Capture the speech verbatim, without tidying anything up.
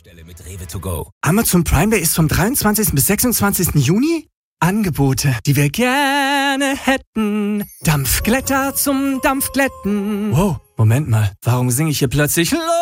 Tankstelle mit Rewe to go. Amazon Prime Day ist vom dreiundzwanzigsten bis sechsundzwanzigsten Juni? Angebote, die wir gerne hätten. Dampfglätter zum Dampfglätten. Wow, Moment mal, warum singe ich hier plötzlich